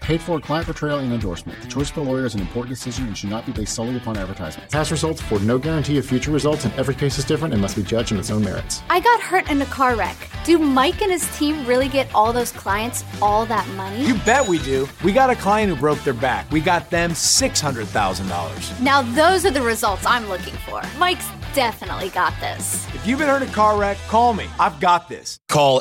Paid for client portrayal and endorsement. The choice of a lawyer is an important decision and should not be based solely upon advertisement. Past results afford no guarantee of future results, and every case is different and must be judged on its own merits. I got hurt in a car wreck. Do Mike and his team really get all those clients all that money? You bet we do. We got a client who broke their back. We got them $600,000. Now those are the results I'm looking for. Mike's definitely got this. If you've been hurt in a car wreck, call me. I've got this. Call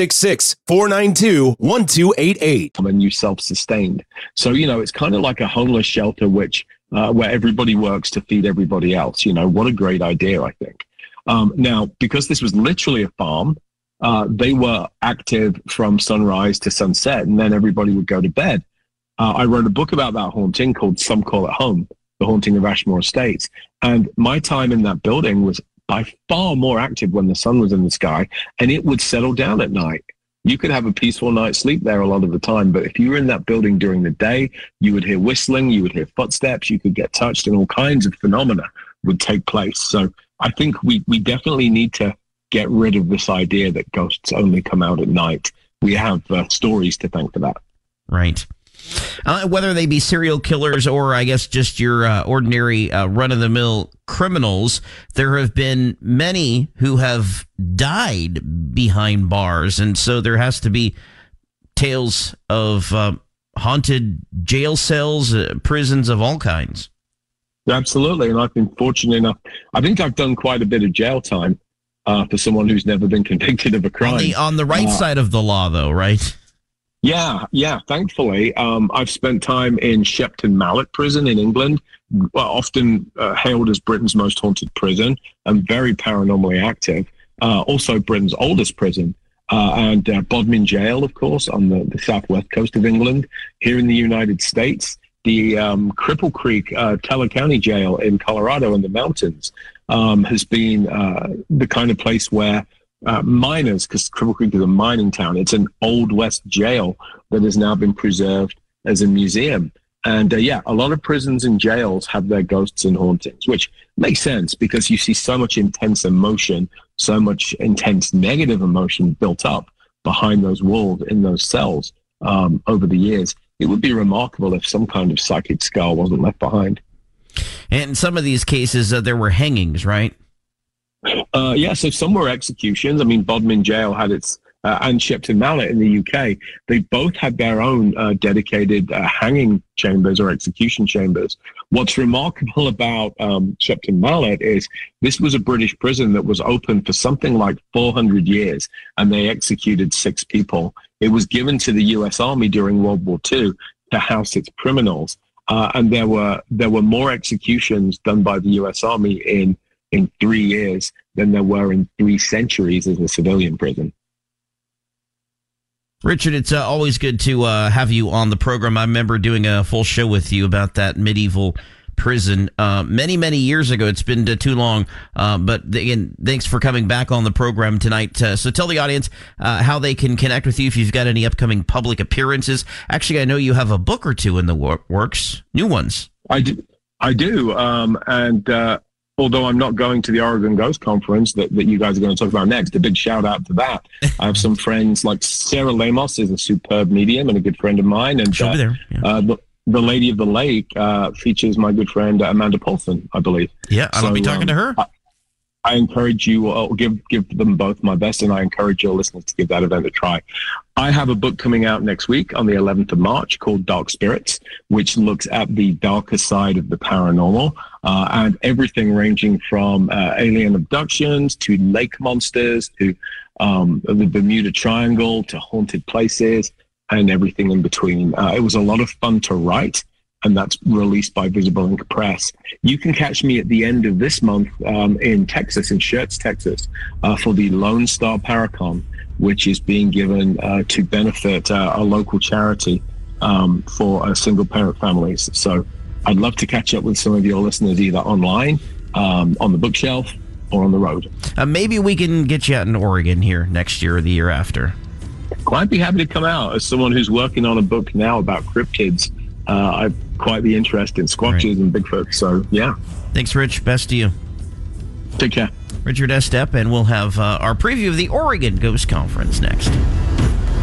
866-492-1288. And you self-sustained. So, it's kind of like a homeless shelter, which where everybody works to feed everybody else. What a great idea, I think. Now, because this was literally a farm, they were active from sunrise to sunset, and then everybody would go to bed. I wrote a book about that haunting called Some Call It Home, The Haunting of Ashmore Estates. And my time in that building was by far more active when the sun was in the sky, and it would settle down at night. You could have a peaceful night's sleep there a lot of the time, but if you were in that building during the day, you would hear whistling, you would hear footsteps, you could get touched, and all kinds of phenomena would take place. So I think we definitely need to get rid of this idea that ghosts only come out at night. We have stories to thank for that. Right. Whether they be serial killers or, I guess, just your ordinary run-of-the-mill criminals, there have been many who have died behind bars. And so there has to be tales of haunted jail cells, prisons of all kinds. Absolutely. And I've been fortunate enough. I think I've done quite a bit of jail time for someone who's never been convicted of a crime. On the right side of the law, though, right? Yeah. Thankfully, I've spent time in Shepton Mallet Prison in England, often hailed as Britain's most haunted prison and very paranormally active. Also Britain's oldest prison. And Bodmin Jail, of course, on the southwest coast of England. Here in the United States, the Cripple Creek Teller County Jail in Colorado in the mountains has been the kind of place where miners, because Cripple Creek is a mining town, it's an Old West jail that has now been preserved as a museum. And a lot of prisons and jails have their ghosts and hauntings, which makes sense because you see so much intense emotion, so much intense negative emotion built up behind those walls in those cells over the years. It would be remarkable if some kind of psychic scar wasn't left behind. And in some of these cases, there were hangings, right? So some were executions. I mean, Bodmin Jail had its, and Shepton Mallet in the UK, they both had their own dedicated hanging chambers or execution chambers. What's remarkable about Shepton Mallet is this was a British prison that was open for something like 400 years, and they executed 6 people. It was given to the U.S. Army during World War II to house its criminals, and there were more executions done by the U.S. Army in 3 years than there were in 3 centuries as a civilian prison. Richard, it's always good to have you on the program. I remember doing a full show with you about that medieval prison many, many years ago. It's been too long. But again, thanks for coming back on the program tonight. So tell the audience how they can connect with you if you've got any upcoming public appearances. Actually, I know you have a book or two in the works, new ones. I do. And although I'm not going to the Oregon Ghost Conference that you guys are going to talk about next, a big shout out to that. I have some friends like Sarah Lamos is a superb medium and a good friend of mine. And she'll be there. Yeah. The Lady of the Lake features my good friend Amanda Paulson, I believe. Yeah, I'll be talking to her. I encourage you, give them both my best, and I encourage your listeners to give that event a try. I have a book coming out next week on the 11th of March called Dark Spirits, which looks at the darker side of the paranormal and everything ranging from alien abductions to lake monsters to the Bermuda Triangle to haunted places and everything in between. It was a lot of fun to write, and that's released by Visible Ink Press. You can catch me at the end of this month in Texas, in Schertz, Texas, for the Lone Star Paracon, which is being given to benefit a local charity for single-parent families. So I'd love to catch up with some of your listeners either online, on the bookshelf, or on the road. Maybe we can get you out in Oregon here next year or the year after. I'd be happy to come out. As someone who's working on a book now about cryptids, I've quite the interest in squatches and Bigfoot. So, yeah. Thanks, Rich. Best to you. Take care. Richard Estep, and we'll have our preview of the Oregon Ghost Conference next.